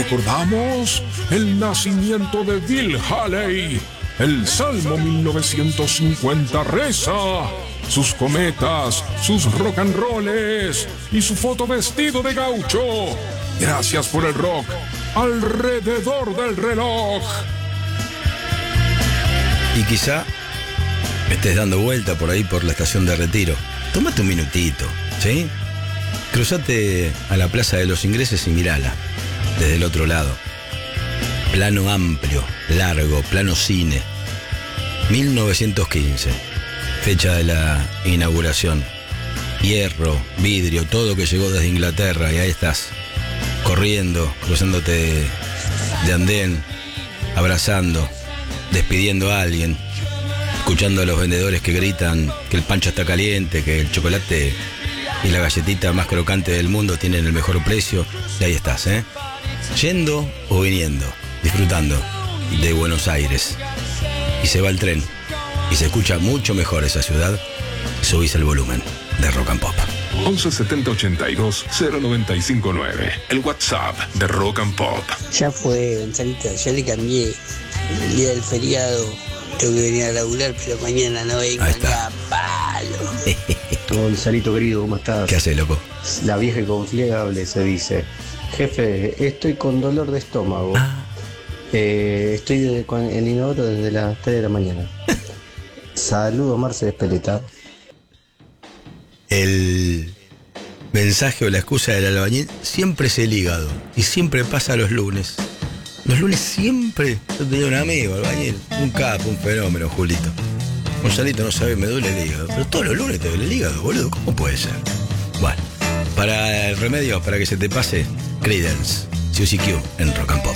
recordamos el nacimiento de Bill Haley. El Salmo 1950 reza: sus cometas, sus rock and rolls y su foto vestido de gaucho. Gracias por el rock alrededor del reloj. Y quizá estés dando vuelta por ahí por la estación de Retiro. Tómate un minutito, ¿sí? Cruzate a la Plaza de los Ingleses y mirala desde el otro lado. Plano amplio, largo, plano cine. 1915, fecha de la inauguración. Hierro, vidrio, todo que llegó desde Inglaterra, y ahí estás, corriendo, cruzándote de andén, abrazando, despidiendo a alguien, escuchando a los vendedores que gritan que el pancho está caliente, que el chocolate y la galletita más crocante del mundo tienen el mejor precio. Y ahí estás, yendo o viniendo, disfrutando de Buenos Aires. Y se va el tren y se escucha mucho mejor esa ciudad. Subís el volumen de Rock and Pop. 11 70 82 0959. El WhatsApp de Rock and Pop. Ya fue, Gonzalito, ya le cambié el día del feriado. Tengo que venir a laburar, pero mañana no vengo ni a palo. Gonzalito querido, ¿cómo estás? ¿Qué haces, loco? La vieja y confiable se dice: jefe, estoy con dolor de estómago. Estoy con el inodoro desde las 3 de la mañana. Saludos, Marce de Espeleta. El mensaje o la excusa del albañil siempre es el hígado. Y siempre pasa los lunes. Los lunes siempre. Yo tenía un amigo, albañil, un capo, un fenómeno, Julito. Gonzalito, no sabe, me duele el hígado. Pero todos los lunes te duele el hígado, boludo. ¿Cómo puede ser? Bueno, para el remedio, para que se te pase, Creedence, Suzy Q en Rock and Pop.